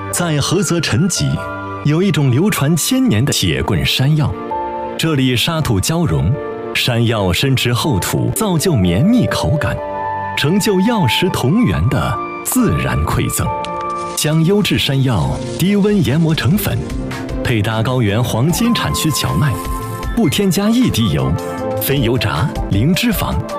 在菏泽陈集，有一种流传千年的铁棍山药。这里沙土交融，山药深植厚土，造就绵密口感，成就药食同源的自然馈赠。将优质山药低温研磨成粉，配搭高原黄金产区荞麦，不添加一滴油，非油炸，零脂肪。